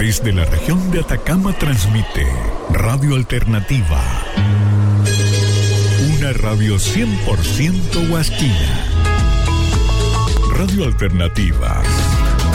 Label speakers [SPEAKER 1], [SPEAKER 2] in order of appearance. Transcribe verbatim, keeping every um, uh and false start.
[SPEAKER 1] Desde la región de Atacama transmite Radio Alternativa, una radio cien por ciento huasquina. Radio Alternativa